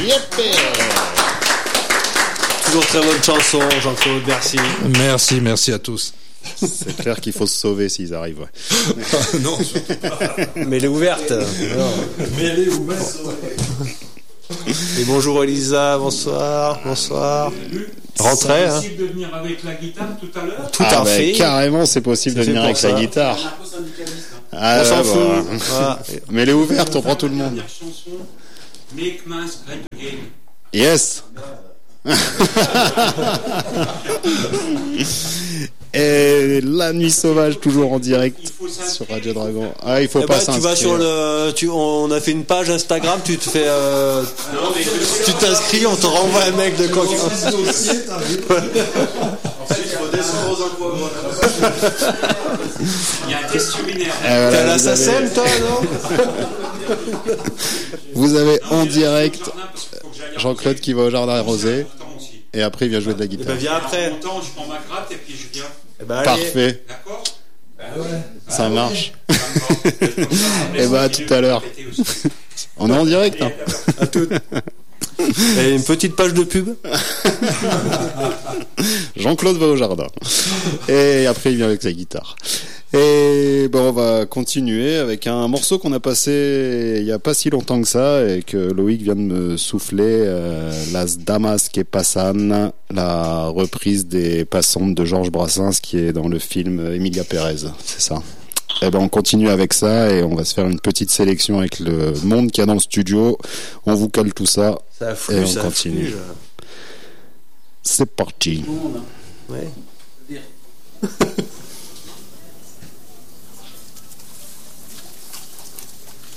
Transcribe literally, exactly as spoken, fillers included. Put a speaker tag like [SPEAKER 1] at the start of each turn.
[SPEAKER 1] Yep.
[SPEAKER 2] Toujours très bonne chanson, Jean-Claude, merci.
[SPEAKER 3] Merci, merci à tous.
[SPEAKER 1] C'est clair qu'il faut se sauver s'ils arrivent. Ouais.
[SPEAKER 3] Non, surtout pas.
[SPEAKER 2] Mais elle est ouverte.
[SPEAKER 3] Mais elle est ouverte.
[SPEAKER 2] Et bonjour Elisa, bonsoir, bonsoir. Rentrez.
[SPEAKER 4] C'est
[SPEAKER 2] Hein.
[SPEAKER 4] possible de venir avec la guitare tout à l'heure?
[SPEAKER 2] Tout
[SPEAKER 1] ah,
[SPEAKER 2] à
[SPEAKER 1] bah,
[SPEAKER 2] fait.
[SPEAKER 1] Carrément, c'est possible
[SPEAKER 2] C'est
[SPEAKER 1] de
[SPEAKER 2] fait
[SPEAKER 1] venir
[SPEAKER 2] pour
[SPEAKER 1] avec
[SPEAKER 2] ça.
[SPEAKER 1] la guitare.
[SPEAKER 4] C'est un peu syndicaliste. Hein.
[SPEAKER 1] Ah,
[SPEAKER 2] On s'en
[SPEAKER 1] ouais,
[SPEAKER 2] fout.
[SPEAKER 1] bah.
[SPEAKER 2] Voilà.
[SPEAKER 1] Mais elle est ouverte, on prend tout le monde.
[SPEAKER 4] Dernière chanson, Make Mass Great Again.
[SPEAKER 1] Yes. Et la nuit sauvage toujours en direct sur Radio Dragon. Ah, il faut
[SPEAKER 2] Eh
[SPEAKER 1] pas
[SPEAKER 2] ben,
[SPEAKER 1] s'inscrire.
[SPEAKER 2] tu vas sur le, tu, on a fait une page Instagram, tu te fais, euh, tu t'inscris, on te renvoie un mec de quoi.
[SPEAKER 4] En fait, il faut descendre aux impôts. Il y a un test urinaire.
[SPEAKER 1] Eh, voilà,
[SPEAKER 2] T'es à la
[SPEAKER 1] vous avez-
[SPEAKER 2] SACEM, toi, non?
[SPEAKER 1] Vous avez en
[SPEAKER 4] Non,
[SPEAKER 1] direct
[SPEAKER 4] je vais au jardin parce qu'il faut que j'aille
[SPEAKER 1] Jean-Claude
[SPEAKER 4] arroser.
[SPEAKER 1] qui va au jardin arroser
[SPEAKER 4] Temps aussi.
[SPEAKER 1] et après il vient jouer de la
[SPEAKER 2] Eh ben,
[SPEAKER 1] guitare.
[SPEAKER 2] viens après.
[SPEAKER 4] En temps, je prends ma gratte et puis je viens.
[SPEAKER 2] Eh ben, allez.
[SPEAKER 1] Parfait,
[SPEAKER 4] D'accord?
[SPEAKER 1] ça marche.
[SPEAKER 4] Et
[SPEAKER 1] Eh ben, à tout à l'heure. On est en direct, hein.
[SPEAKER 2] À toutes. Et une petite page de pub.
[SPEAKER 1] Jean-Claude va au jardin. Et après, il vient avec sa guitare. Et bon, on va continuer avec un morceau qu'on a passé il y a pas si longtemps que ça et que Loïc vient de me souffler, euh, Las Damas que Pasan, la reprise des Passantes de Georges Brassens qui est dans le film Emilia Pérez, c'est ça. Et ben on continue avec ça et on va se faire une petite sélection avec le monde qu'il y a dans le studio. On vous cale tout ça.
[SPEAKER 2] Ça
[SPEAKER 1] Et
[SPEAKER 2] afflue,
[SPEAKER 1] on
[SPEAKER 2] ça
[SPEAKER 1] continue.
[SPEAKER 2] afflue.
[SPEAKER 1] C'est parti.
[SPEAKER 2] Ouais.